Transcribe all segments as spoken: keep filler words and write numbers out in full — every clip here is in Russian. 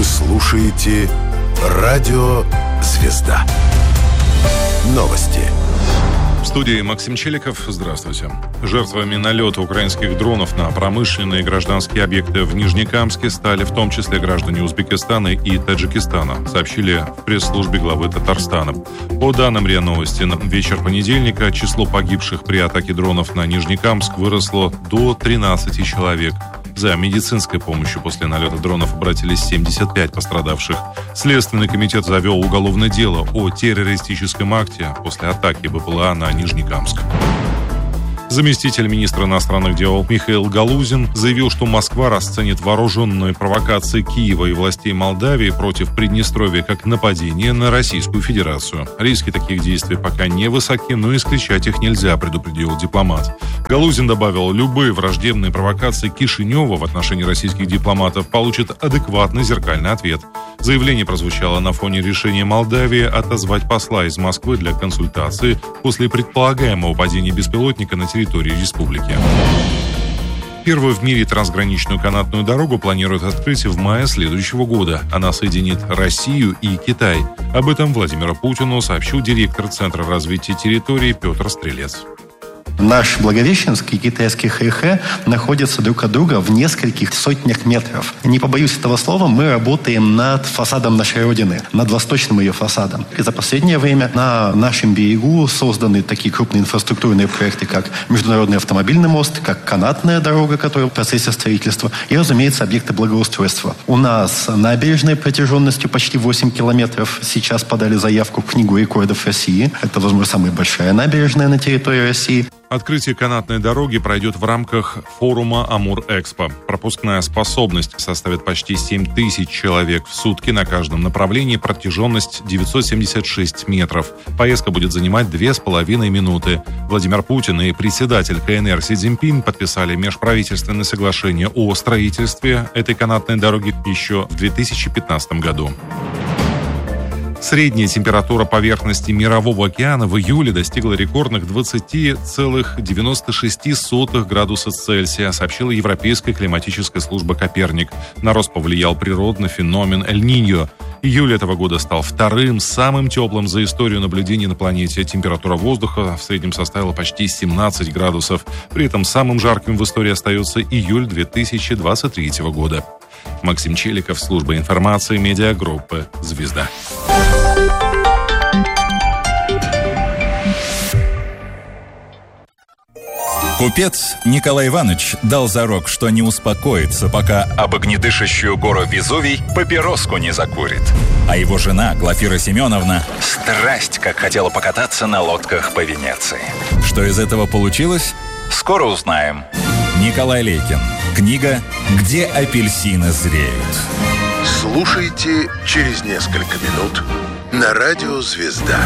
слушаете «Радио Звезда». Новости. В студии Максим Челиков. Здравствуйте. Жертвами налета украинских дронов на промышленные и гражданские объекты в Нижнекамске стали в том числе граждане Узбекистана и Таджикистана, сообщили в пресс-службе главы Татарстана. По данным РИА Новости, на вечер понедельника число погибших при атаке дронов на Нижнекамск выросло до тринадцати человек. За медицинской помощью после налета дронов обратились семьдесят пять пострадавших. Следственный комитет завел уголовное дело о террористическом акте после атаки БПЛА на Нижнекамск. Заместитель министра иностранных дел Михаил Галузин заявил, что Москва расценит вооруженные провокации Киева и властей Молдавии против Приднестровья как нападение на Российскую Федерацию. Риски таких действий пока не высоки, но исключать их нельзя, предупредил дипломат. Галузин добавил, любые враждебные провокации Кишинева в отношении российских дипломатов получат адекватный зеркальный ответ. Заявление прозвучало на фоне решения Молдавии отозвать посла из Москвы для консультации после предполагаемого падения беспилотника на территории республики. Первую в мире трансграничную канатную дорогу планируют открыть в мае следующего года. Она соединит Россию и Китай. Об этом Владимиру Путину сообщил директор Центра развития территории Петр Стрелец. Наш Благовещенск и китайский Хэйхэ находятся друг от друга в нескольких сотнях метров. Не побоюсь этого слова, мы работаем над фасадом нашей Родины, над восточным ее фасадом. И за последнее время на нашем берегу созданы такие крупные инфраструктурные проекты, как Международный автомобильный мост, как канатная дорога, которая в процессе строительства, и, разумеется, объекты благоустройства. У нас набережная протяженностью почти восемь километров. Сейчас подали заявку в Книгу рекордов России. Это, возможно, самая большая набережная на территории России. Открытие канатной дороги пройдет в рамках форума «Амур-Экспо». Пропускная способность составит почти семь тысяч человек в сутки на каждом направлении, протяженность девятьсот семьдесят шесть метров. Поездка будет занимать две с половиной минуты. Владимир Путин и председатель ка эн эр Си Цзиньпин подписали межправительственное соглашение о строительстве этой канатной дороги еще в две тысячи пятнадцатом году. Средняя температура поверхности Мирового океана в июле достигла рекордных двадцати целых девяноста шести сотых градуса Цельсия, сообщила Европейская климатическая служба «Коперник». На рост повлиял природный феномен Эль-Ниньо. Июль этого года стал вторым самым теплым за историю наблюдений на планете. Температура воздуха в среднем составила почти семнадцать градусов. При этом самым жарким в истории остается июль две тысячи двадцать третьего года. Максим Челиков, служба информации медиагруппы «Звезда». Купец Николай Иванович дал зарок, что не успокоится, пока об огнедышащую гору Везувий папироску не закурит. А его жена, Глафира Семеновна, страсть как хотела покататься на лодках по Венеции. Что из этого получилось? Скоро узнаем. Николай Лейкин. Книга «Где апельсины зреют». Слушайте через несколько минут на радио «Звезда».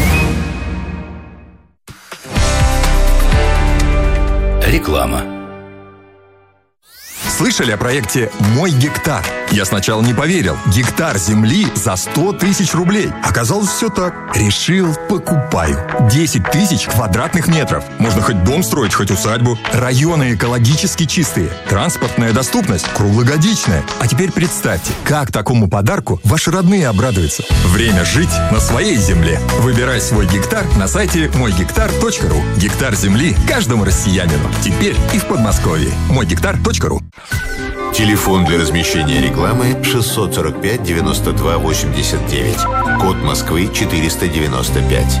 Реклама. Слышали о проекте «Мой гектар»? Я сначала не поверил. Гектар земли за сто тысяч рублей. Оказалось, все так. Решил, покупаю. десять тысяч квадратных метров. Можно хоть дом строить, хоть усадьбу. Районы экологически чистые. Транспортная доступность круглогодичная. А теперь представьте, как такому подарку ваши родные обрадуются. Время жить на своей земле. Выбирай свой гектар на сайте мой гектар точка ру. Гектар земли каждому россиянину. Теперь и в Подмосковье. мой гектар точка ру. Телефон для размещения рекламы шестьсот сорок пять девяносто два восемьдесят девять. Код Москвы четыреста девяносто пять.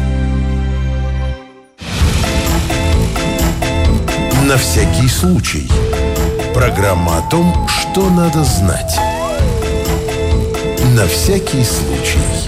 На всякий случай. Программа о том, что надо знать. На всякий случай.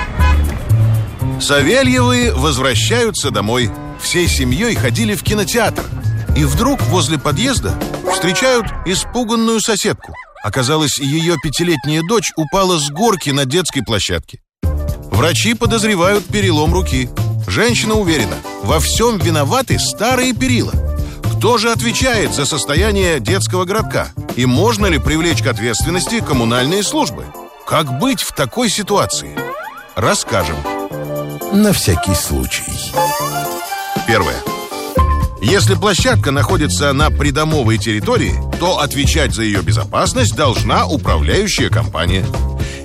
Савельевы возвращаются домой. Всей семьей ходили в кинотеатр. И вдруг возле подъезда встречают испуганную соседку. Оказалось, ее пятилетняя дочь упала с горки на детской площадке. Врачи подозревают перелом руки. Женщина уверена, во всем виноваты старые перила. Кто же отвечает за состояние детского городка? И можно ли привлечь к ответственности коммунальные службы? Как быть в такой ситуации? Расскажем. На всякий случай. Первое. Если площадка находится на придомовой территории, то отвечать за ее безопасность должна управляющая компания.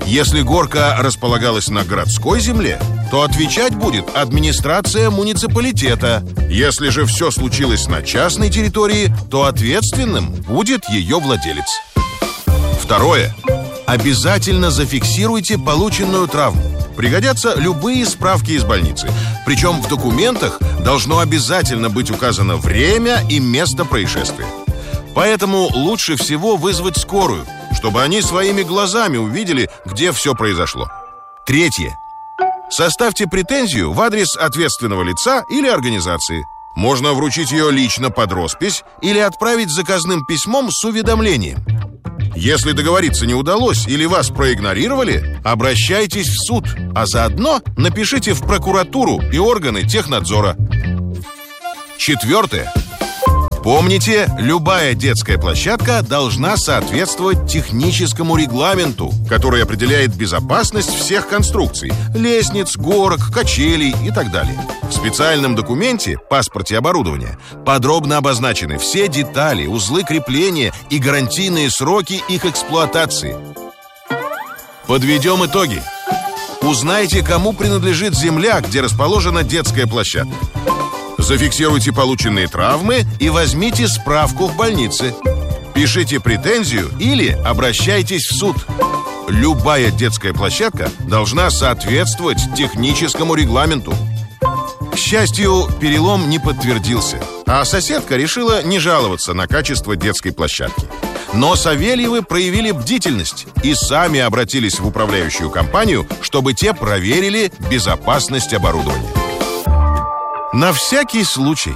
Если горка располагалась на городской земле, то отвечать будет администрация муниципалитета. Если же все случилось на частной территории, то ответственным будет ее владелец. Второе. Обязательно зафиксируйте полученную травму. Пригодятся любые справки из больницы. Причем в документах должно обязательно быть указано время и место происшествия. Поэтому лучше всего вызвать скорую, чтобы они своими глазами увидели, где все произошло. Третье. Составьте претензию в адрес ответственного лица или организации. Можно вручить ее лично под роспись или отправить заказным письмом с уведомлением. Если договориться не удалось или вас проигнорировали, обращайтесь в суд, а заодно напишите в прокуратуру и органы технадзора. Четвертое. Помните, любая детская площадка должна соответствовать техническому регламенту, который определяет безопасность всех конструкций – лестниц, горок, качелей и так далее. В специальном документе, паспорте оборудования, подробно обозначены все детали, узлы крепления и гарантийные сроки их эксплуатации. Подведем итоги. Узнайте, кому принадлежит земля, где расположена детская площадка. Зафиксируйте полученные травмы и возьмите справку в больнице. Пишите претензию или обращайтесь в суд. Любая детская площадка должна соответствовать техническому регламенту. К счастью, перелом не подтвердился, а соседка решила не жаловаться на качество детской площадки. Но Савельевы проявили бдительность и сами обратились в управляющую компанию, чтобы те проверили безопасность оборудования. На всякий случай.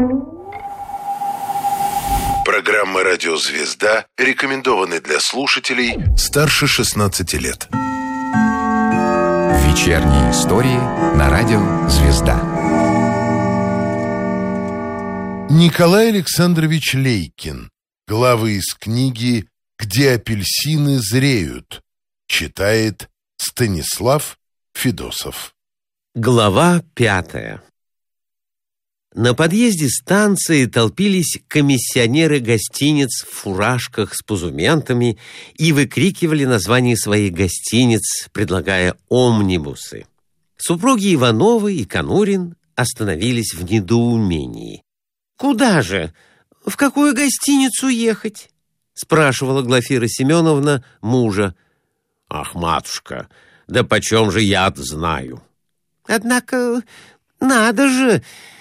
Программа «Радио Звезда» рекомендованы для слушателей старше шестнадцати лет. Вечерние истории на радио «Звезда». Николай Александрович Лейкин. Главы из книги «Где апельсины зреют». Читает Станислав Федосов. Глава пятая. На подъезде станции толпились комиссионеры гостиниц в фуражках с пузументами и выкрикивали названия своих гостиниц, предлагая омнибусы. Супруги Ивановы и Конурин остановились в недоумении. «Куда же? В какую гостиницу ехать?» — спрашивала Глафира Семеновна мужа. «Ах, матушка, да почем же я-то знаю?» «Однако надо же...»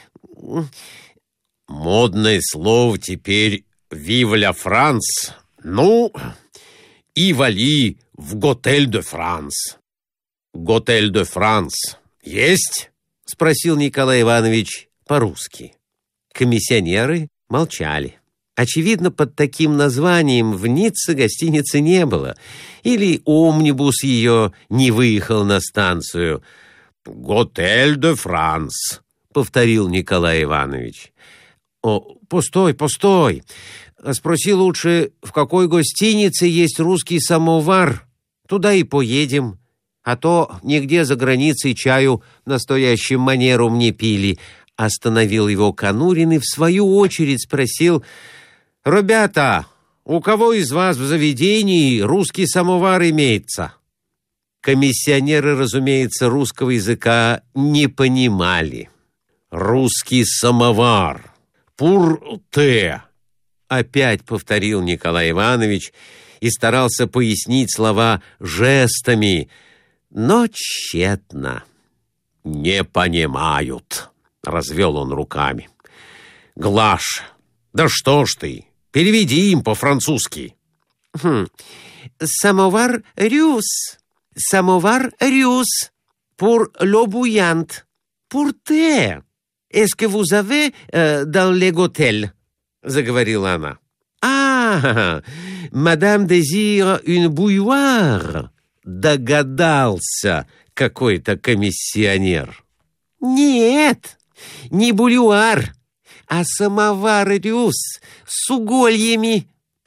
Модное слово теперь «Vive la France». Ну, и вали в «Готель де Франс». «Готель де Франс» есть? — спросил Николай Иванович по-русски. Комиссионеры молчали. Очевидно, под таким названием в Ницце гостиницы не было, или омнибус ее не выехал на станцию. «Готель де Франс», — повторил Николай Иванович. «О, постой, постой. Спроси лучше, в какой гостинице есть русский самовар. Туда и поедем. А то нигде за границей чаю настоящим манером не пили». Остановил его Конурин и в свою очередь спросил: «Ребята, у кого из вас в заведении русский самовар имеется?» Комиссионеры, разумеется, русского языка не понимали. «Русский самовар. Пур-те», — опять повторил Николай Иванович и старался пояснить слова жестами, но тщетно. «Не понимают», — развел он руками. «Глаш, да что ж ты, переведи им по-французски». «Хм, самовар рюс, самовар рюс, pour le bouillant, pour te. Est-ce que vous avez euh, dans les hôtels?» — заговорила она. «А, мадам дезир une bouilloire», — догадался какой-то комиссионер. «Нет, не бульвар, а самовар рюс с угольями».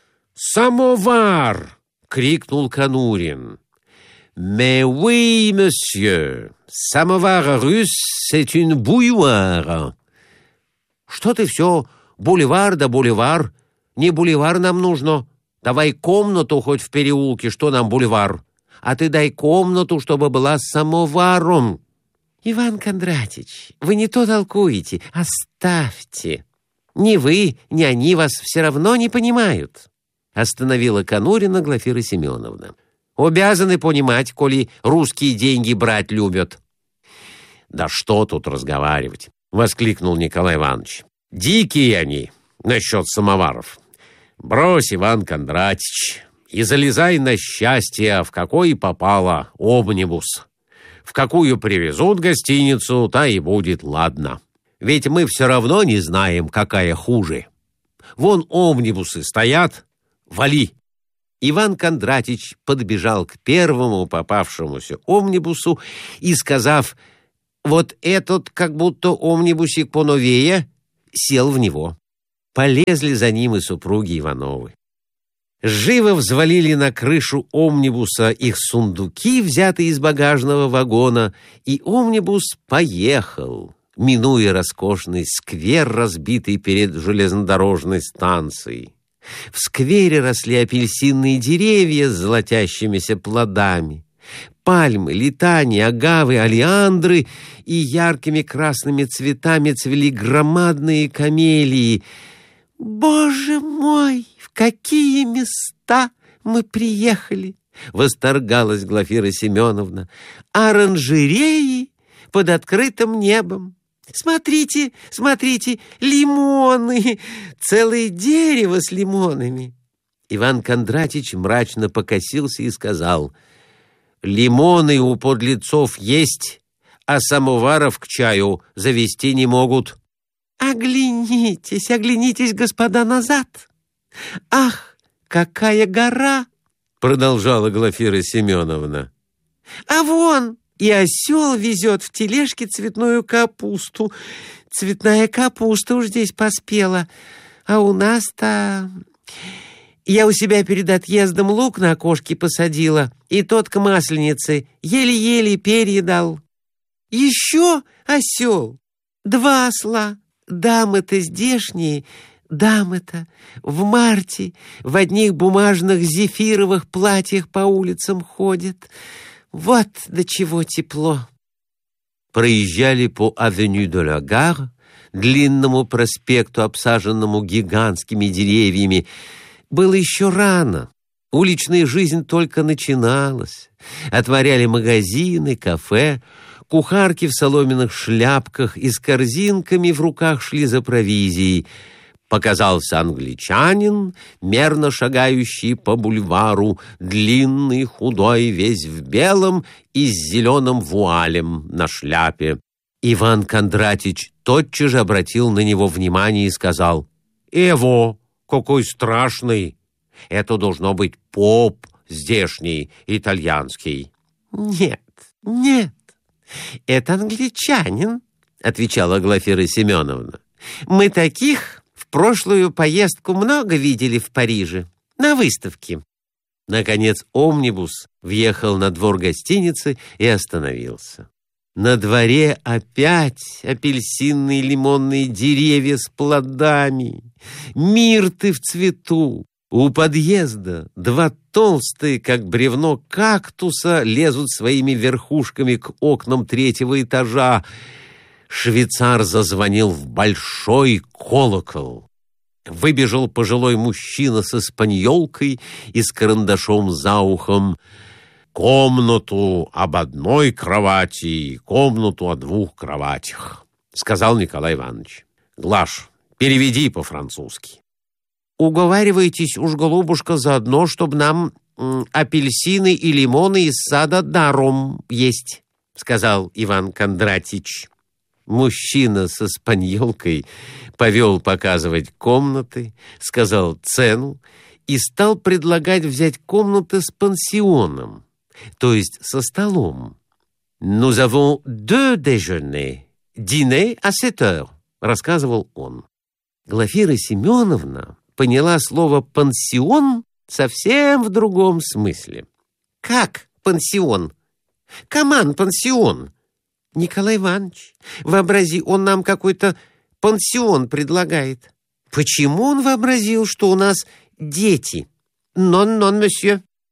«Самовар!» — крикнул Конурин. «Mais oui, monsieur, самовар руsse, c'est une bouilloire». «Что ты все, бульвар да бульвар? Не бульвар нам нужно. Давай комнату хоть в переулке, что нам бульвар. а ты дай комнату, чтобы была с самоваром. Иван Кондратич, вы не то толкуете, оставьте. Ни вы, ни они вас все равно не понимают. Остановила Конурина Глафира Семеновна. Обязаны понимать, коли русские деньги брать любят. Да что тут разговаривать, воскликнул Николай Иванович. Дикие они насчет самоваров. Брось, Иван Кондратич, и залезай на счастье, в какой попало омнибус. В какую привезут гостиницу, та и будет ладно. Ведь мы все равно не знаем, какая хуже. Вон омнибусы стоят, вали. Иван Кондратич подбежал к первому попавшемуся омнибусу и, сказав: «Вот этот как будто омнибусик поновее», сел в него. Полезли за ним и супруги Ивановы. Живо взвалили на крышу омнибуса их сундуки, взятые из багажного вагона, и омнибус поехал, минуя роскошный сквер, разбитый перед железнодорожной станцией. В сквере росли апельсинные деревья с золотящимися плодами. Пальмы, литани, агавы, олеандры, и яркими красными цветами цвели громадные камелии. «Боже мой, в какие места мы приехали!» — восторгалась Глафира Семеновна. «Оранжереи под открытым небом. Смотрите, смотрите, лимоны! Целое дерево с лимонами!» Иван Кондратич мрачно покосился и сказал: «Лимоны у подлецов есть, а самоваров к чаю завести не могут». «Оглянитесь, оглянитесь, господа, назад! Ах, какая гора!» — продолжала Глафира Семеновна. «А вон и осел везет в тележке цветную капусту. Цветная капуста уж здесь поспела, а у нас-то... Я у себя перед отъездом лук на окошке посадила, и тот к масленице еле-еле перья дал. Еще осел, два осла. Дамы-то здешние, дамы-то в марте в одних бумажных зефировых платьях по улицам ходят. Вот до чего тепло». Проезжали по авеню де ла Гаре, длинному проспекту, обсаженному гигантскими деревьями. Было еще рано. Уличная жизнь только начиналась. Отворяли магазины, кафе. Кухарки в соломенных шляпках и с корзинками в руках шли за провизией. Показался англичанин, мерно шагающий по бульвару, длинный, худой, весь в белом и с зеленым вуалем на шляпе. Иван Кондратич тотчас же обратил на него внимание и сказал: «Эво, какой страшный! Это должно быть поп здешний, итальянский». «Нет, нет, это англичанин», — отвечала Глафира Семеновна. «Мы таких в прошлую поездку много видели в Париже, на выставке». Наконец омнибус въехал на двор гостиницы и остановился. На дворе опять апельсинные и лимонные деревья с плодами, мирты в цвету. У подъезда два толстые, как бревно кактуса, лезут своими верхушками к окнам третьего этажа. Швейцар зазвонил в большой колокол. Выбежал пожилой мужчина со испаньолкой и с карандашом за ухом. «Комнату об одной кровати и комнату о двух кроватях», — сказал Николай Иванович. «Глаш, переведи по-французски». «Уговаривайтесь уж, голубушка, заодно, чтобы нам м, апельсины и лимоны из сада даром есть», — сказал Иван Кондратич. Мужчина со испаньолкой повел показывать комнаты, сказал цену и стал предлагать взять комнаты с пансионом, то есть со столом. «Nous avons deux déjeuners, dîner à sept heures», — рассказывал он. Глафира Семеновна поняла слово «пансион» совсем в другом смысле. «Как пансион? Каман пансион? Николай Иванович, вообрази, он нам какой-то пансион предлагает. Почему он вообразил, что у нас дети? Нон-нон, месье.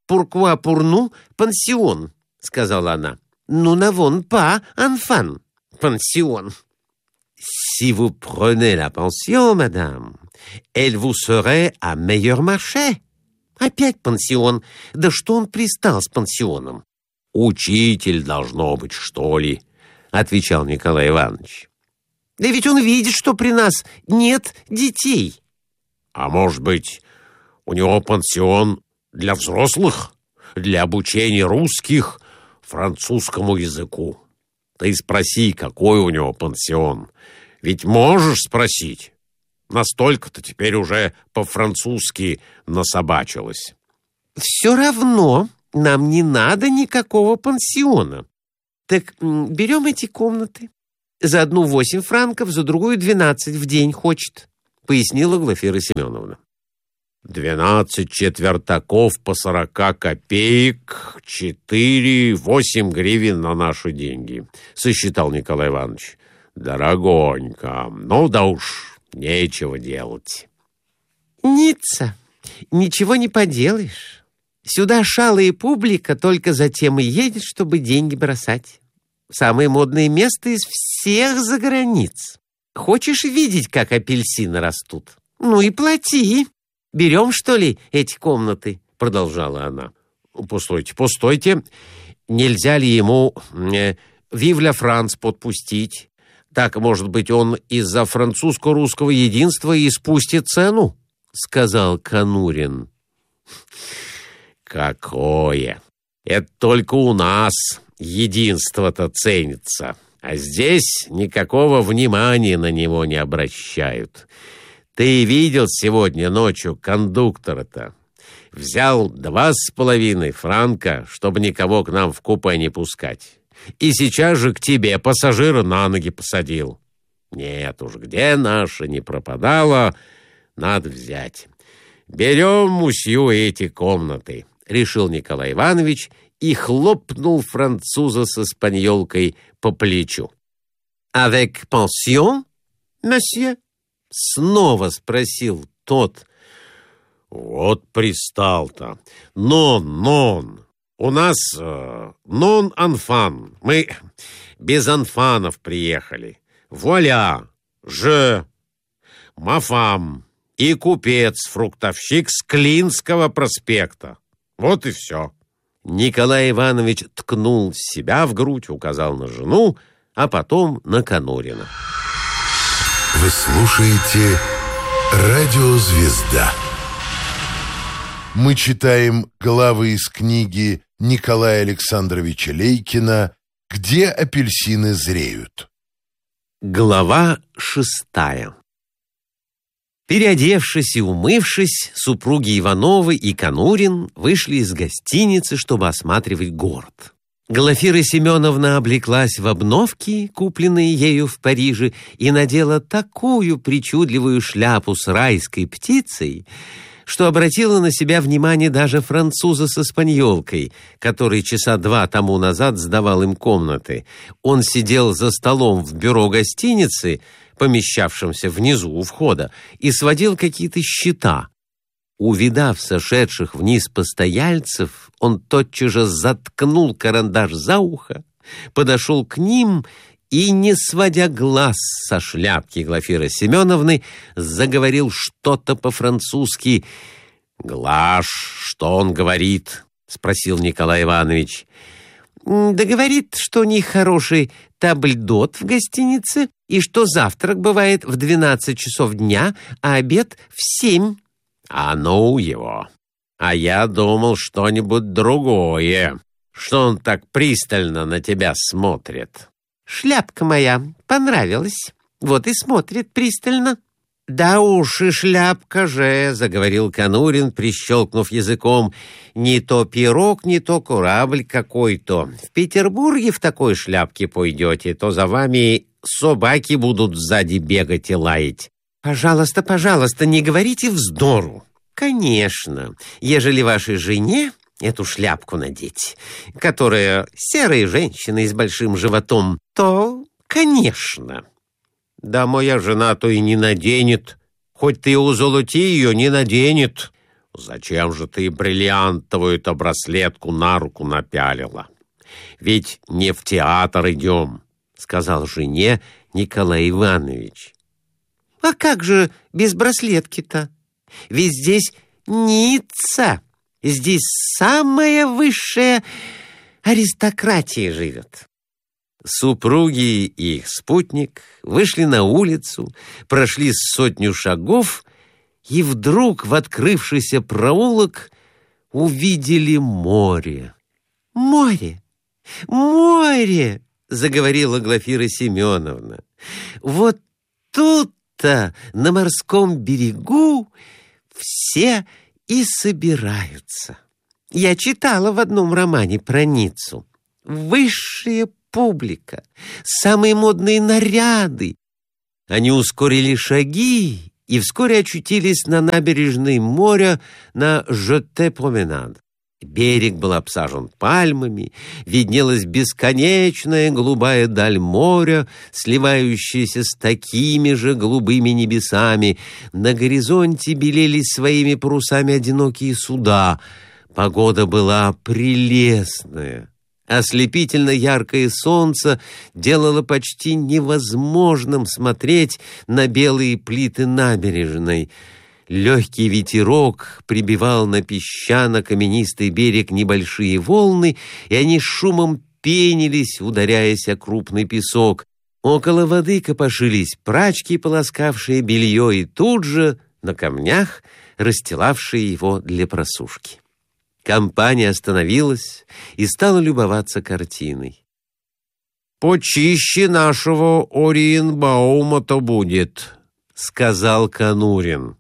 «Pourquoi pour nous pension?» — сказала она. «Nous n'avons pas enfant. Pension. Si vous prenez la pension, madame, elle vous serait à meilleur marché». Опять пансион. Да что он пристал с пансионом? «Учитель должно быть, что ли?» — отвечал Николай Иванович. «Да ведь он видит, что при нас нет детей». «А может быть, у него пансион для взрослых, для обучения русских французскому языку? Ты спроси, какой у него пансион. Ведь можешь спросить. Настолько-то теперь уже по-французски насобачилось». «Все равно нам не надо никакого пансиона. Так берем эти комнаты. За одну восемь франков, за другую двенадцать в день хочет», — пояснила Глафира Семеновна. «Двенадцать четвертаков по сорока копеек, четыре, восемь гривен на наши деньги», — сосчитал Николай Иванович. «Дорогонько. Ну да уж, нечего делать». «Ницца, ничего не поделаешь. Сюда шалая публика только затем и едет, чтобы деньги бросать. Самое модное место из всех заграниц. Хочешь видеть, как апельсины растут? Ну и плати. Берем, что ли, эти комнаты?» — продолжала она. «Постойте, постойте. Нельзя ли ему э, «Вив ля Франс» подпустить? Так, может быть, он из-за французско-русского единства и спустит цену?» — сказал Конурин. «Какое! Это только у нас единство-то ценится, а здесь никакого внимания на него не обращают. Ты видел сегодня ночью кондуктора-то? Взял два с половиной франка, чтобы никого к нам в купе не пускать. И сейчас же к тебе пассажира на ноги посадил. Нет уж, где наша не пропадала, надо взять. Берем, мусью, эти комнаты», — решил Николай Иванович и хлопнул француза с испаньолкой по плечу. «Avec pension, monsieur?» — снова спросил тот. «Вот пристал-то. Нон, нон. У нас э, нон-анфан. Мы без анфанов приехали. Вуаля, же, мафам и купец-фруктовщик с Клинского проспекта. Вот и все». Николай Иванович ткнул себя в грудь, указал на жену, а потом на Конурина. Вы слушаете «Радио Звезда». Мы читаем главы из книги Николая Александровича Лейкина «Где апельсины зреют». Глава шестая. Переодевшись и умывшись, супруги Ивановы и Конурин вышли из гостиницы, чтобы осматривать город. Глафира Семеновна облеклась в обновки, купленные ею в Париже, и надела такую причудливую шляпу с райской птицей, что обратила на себя внимание даже француза с испаньолкой, который часа два тому назад сдавал им комнаты. Он сидел за столом в бюро гостиницы, помещавшемся внизу у входа, и сводил какие-то счета. Увидав сошедших вниз постояльцев, он тотчас же заткнул карандаш за ухо, подошел к ним и, не сводя глаз со шляпки Глафиры Семеновны, заговорил что-то по-французски. «Глаш, что он говорит?» — спросил Николай Иванович. «Да говорит, что у них хороший табльдот в гостинице, и что завтрак бывает в двенадцать часов дня, а обед в семь». «А ну его! А я думал что-нибудь другое. Что он так пристально на тебя смотрит?» «Шляпка моя понравилась, вот и смотрит пристально». «Да уж и шляпка же», — заговорил Конурин, прищелкнув языком. «Не то пирог, не то корабль какой-то. В Петербурге в такой шляпке пойдете, то за вами собаки будут сзади бегать и лаять». «Пожалуйста, пожалуйста, не говорите вздору». «Конечно, ежели вашей жене эту шляпку надеть, которая серая женщина с большим животом, то, конечно». «Да моя жена то и не наденет. Хоть ты узолоти ее, не наденет». «Зачем же ты бриллиантовую-то браслетку на руку напялила? Ведь не в театр идем», — сказал жене Николай Иванович. «А как же без браслетки-то? Ведь здесь Ницца, здесь самая высшая аристократия живет». Супруги и их спутник вышли на улицу, прошли сотню шагов и вдруг в открывшийся проулок увидели море. «Море! Море!» — заговорила Глафира Семеновна. «Вот тут-то, на морском берегу, все и собираются. Я читала в одном романе про Ниццу. Высшая публика, самые модные наряды». Они ускорили шаги и вскоре очутились на набережной моря на Жете-променад. Берег был обсажен пальмами, виднелась бесконечная голубая даль моря, сливающаяся с такими же голубыми небесами. На горизонте белели своими парусами одинокие суда. Погода была прелестная. Ослепительно яркое солнце делало почти невозможным смотреть на белые плиты набережной. Легкий ветерок прибивал на песчано-каменистый берег небольшие волны, и они шумом пенились, ударяясь о крупный песок. Около воды копошились прачки, полоскавшие белье, и тут же на камнях расстилавшие его для просушки. Компания остановилась и стала любоваться картиной. «Почище нашего Ориенбаума-то будет», — сказал Конурин.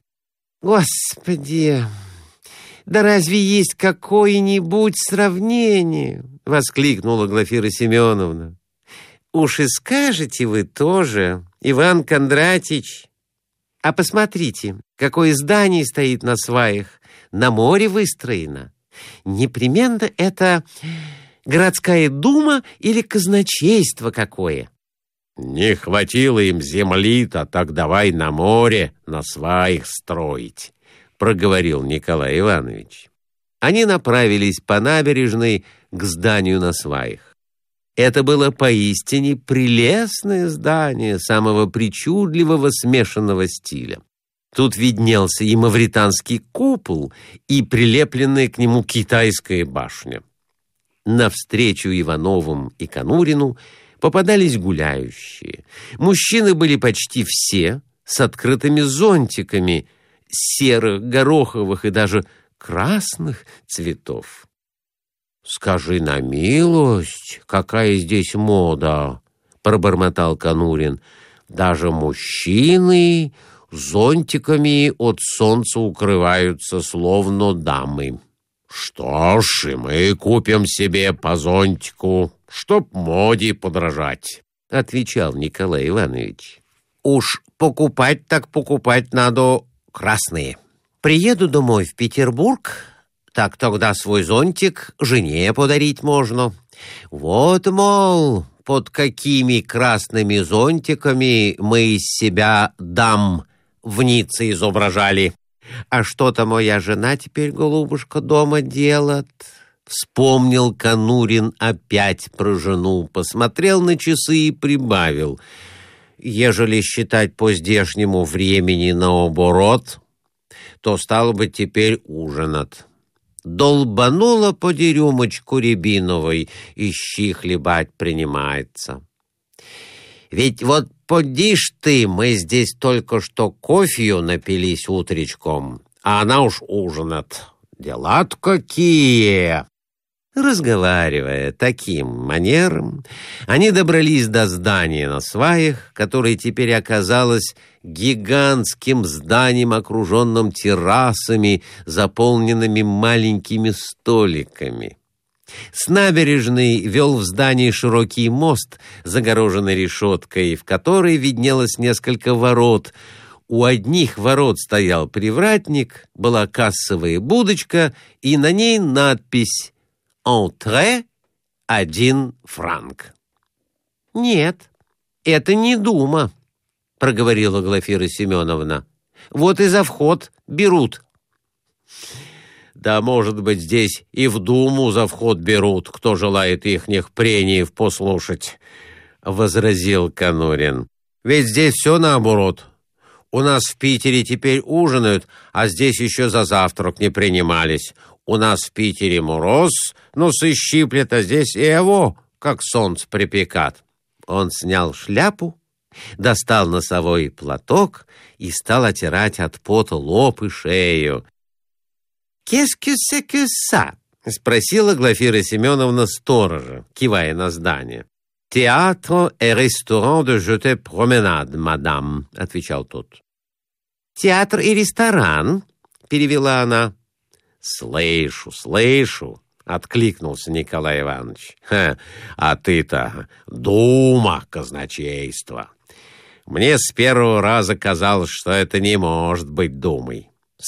«Господи, да разве есть какое-нибудь сравнение?» — воскликнула Глафира Семеновна. «Уж и скажете вы тоже, Иван Кондратич. А посмотрите, какое здание стоит на сваях, на море выстроено. Непременно это городская дума или казначейство какое». «Не хватило им земли-то, так давай на море, на сваях строить», — проговорил Николай Иванович. Они направились по набережной к зданию на сваях. Это было поистине прелестное здание самого причудливого смешанного стиля. Тут виднелся и мавританский купол, и прилепленная к нему китайская башня. Навстречу Ивановым и Конурину попадались гуляющие. Мужчины были почти все с открытыми зонтиками серых, гороховых и даже красных цветов. «Скажи на милость, какая здесь мода!» — пробормотал Конурин. «Даже мужчины зонтиками от солнца укрываются, словно дамы». «Что ж, и мы купим себе по зонтику, чтоб моде подражать», — отвечал Николай Иванович. «Уж покупать так покупать надо красные. Приеду домой в Петербург, так тогда свой зонтик жене подарить можно. Вот, мол, под какими красными зонтиками мы из себя дам в Ницце изображали. А что-то моя жена теперь, голубушка, дома делает». Вспомнил Конурин опять про жену, посмотрел на часы и прибавил: «Ежели считать по здешнему времени наоборот, то стало бы теперь ужинать. Долбанула по рюмочку рябиновой, ищи хлебать принимается. Ведь вот поди ж ты, мы здесь только что кофею напились утречком, а она уж ужинает. Дела-то какие!» Разговаривая таким манером, они добрались до здания на сваях, которое теперь оказалось гигантским зданием, окруженным террасами, заполненными маленькими столиками. С набережной вел в здание широкий мост, загороженный решеткой, в которой виднелось несколько ворот. У одних ворот стоял привратник, была кассовая будочка, и на ней надпись «Ентре один франк». «Нет, это не дума», — проговорила Глафира Семеновна. «Вот и за вход берут». Да, может быть, здесь и в Думу за вход берут, кто желает ихних прений послушать, — возразил Конурин. Ведь здесь все наоборот. У нас в Питере теперь ужинают, а здесь еще за завтрак не принимались. У нас в Питере мороз, ну, сыщиплет, а здесь и его, как солнце припекат. Он снял шляпу, достал носовой платок и стал отирать от пота лоб и шею. «Qu'est-ce que c'est que ça?» — спросила Глафира Семеновна сторожа, кивая на здание. «Театр et restaurant de jeté promenade, мадам», — отвечал тот. «Театр и ресторан», — перевела она. «Слышу, слышу», — откликнулся Николай Иванович. «Ха, а ты-то дума казначейства. Мне с первого раза казалось, что это не может быть думой.